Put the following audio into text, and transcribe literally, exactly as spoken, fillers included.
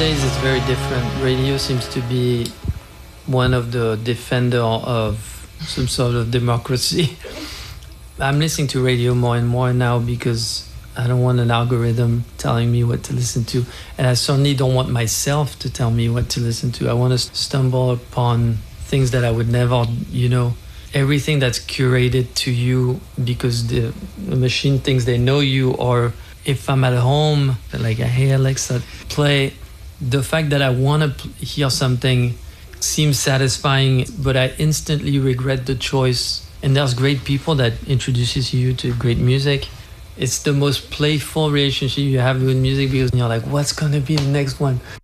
days it's very different. Radio seems to be one of the defender of some sort of democracy. I'm listening to radio more and more now because I don't want an algorithm telling me what to listen to. And I certainly don't want myself to tell me what to listen to. I want to stumble upon things that I would never, you know, everything that's curated to you because the, the machine thinks they know you. Or if I'm at home, like, hey, Alexa, play. The fact that I want to pl- hear something seems satisfying, but I instantly regret the choice. And there's great people that introduces you to great music. It's the most playful relationship you have with music because you're like, what's going to be the next one?